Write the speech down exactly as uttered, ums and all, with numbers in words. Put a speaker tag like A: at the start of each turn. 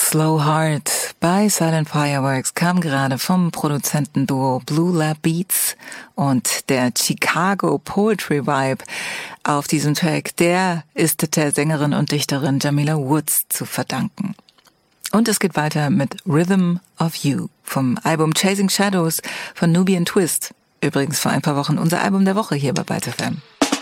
A: Slow Heart bei Silent Fireworks kam gerade vom Produzentenduo Blue Lab Beats und der Chicago Poetry Vibe. Auf diesem Track, der ist der Sängerin und Dichterin Jamila Woods zu verdanken. Und es geht weiter mit Rhythm of You vom Album Chasing Shadows von Nubian Twist. Übrigens vor ein paar Wochen unser Album der Woche hier bei Byte F M.